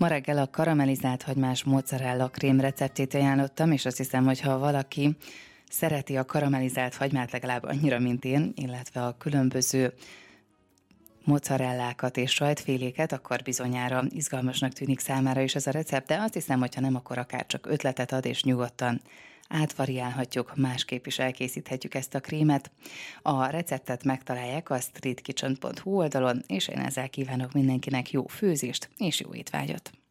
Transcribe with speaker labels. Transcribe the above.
Speaker 1: Ma reggel a karamellizált hagymás mozzarella krém receptjét ajánlottam, és azt hiszem, hogy ha valaki szereti a karamellizált hagymát legalább annyira, mint én, illetve a különböző mozzarellákat és sajtféléket, akkor bizonyára izgalmasnak tűnik számára is ez a recept, de azt hiszem, hogyha nem, akkor akár csak ötletet ad, és nyugodtan átvariálhatjuk, másképp is elkészíthetjük ezt a krémet. A receptet megtalálják a streetkitchen.hu oldalon, és én ezzel kívánok mindenkinek jó főzést és jó étvágyat.